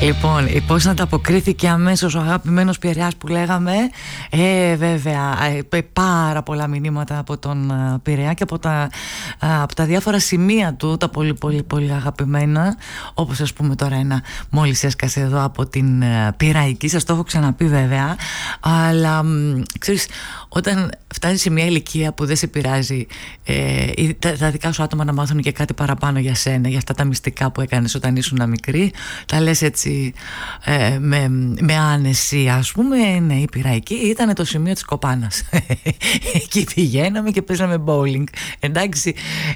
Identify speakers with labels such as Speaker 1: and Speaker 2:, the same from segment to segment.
Speaker 1: Λοιπόν, πώς ανταποκρίθηκε αμέσως ο αγαπημένος Πειραιάς που λέγαμε? Βέβαια, πάρα πολλά μηνύματα από τον Πειραιά και από τα διάφορα σημεία του, τα πολύ αγαπημένα, όπως ας πούμε τώρα ένα μόλις έσκασε εδώ από την Πειραϊκή, σας το έχω ξαναπεί βέβαια, αλλά ξέρεις, όταν φτάνεις σε μια ηλικία που δεν σε πειράζει τα δικά σου άτομα να μάθουν και κάτι παραπάνω για σένα, για αυτά τα μυστικά που έκανες όταν ήσουν μικρή, τα λες έτσι με άνεση, ας πούμε. Ναι, η Πειραϊκή ήταν το σημείο της κοπάνας. Εκεί πηγαίναμε και παίζαμε bowling. Εντάξει,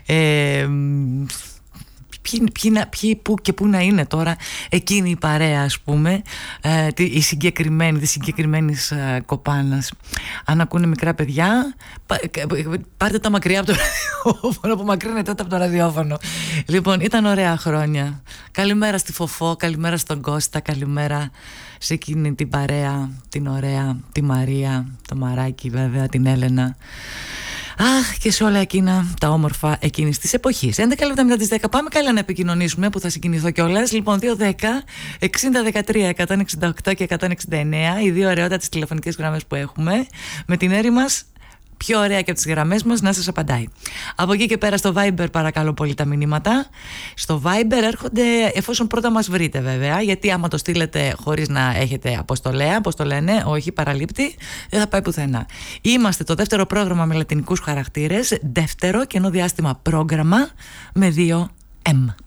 Speaker 1: ποιοι που και που να είναι τώρα εκείνη η παρέα, ας πούμε, η συγκεκριμένη της συγκεκριμένης κοπάνας. Αν ακούνε μικρά παιδιά, πάρτε τα μακριά από το ραδιόφωνο, απομακρύνετε τα από το ραδιόφωνο. Λοιπόν, ήταν ωραία χρόνια. Καλημέρα στη Φοφό, καλημέρα στον Κώστα, καλημέρα σε εκείνη την παρέα, την ωραία, τη Μαρία, το Μαράκι βέβαια, την Έλενα. Αχ, και σε όλα εκείνα τα όμορφα εκείνης της εποχής. 11 λεπτά μετά τις 10. Πάμε καλά να επικοινωνήσουμε, που θα συγκινηθώ κιόλας. Λοιπόν, 210 60 13 168 και 169, οι δύο ωραιότατες τηλεφωνικές γραμμές που έχουμε, με την Έρη μας πιο ωραία και από τις γραμμές μας να σας απαντάει. Από εκεί και πέρα στο Viber παρακαλώ πολύ τα μηνύματα. Στο Viber έρχονται εφόσον πρώτα μας βρείτε βέβαια, γιατί άμα το στείλετε χωρίς να έχετε αποστολέ, όχι παραλήπτη, δεν θα πάει πουθενά. Είμαστε το δεύτερο πρόγραμμα με λατινικούς χαρακτήρες, δεύτερο κενό διάστημα πρόγραμμα με 2M.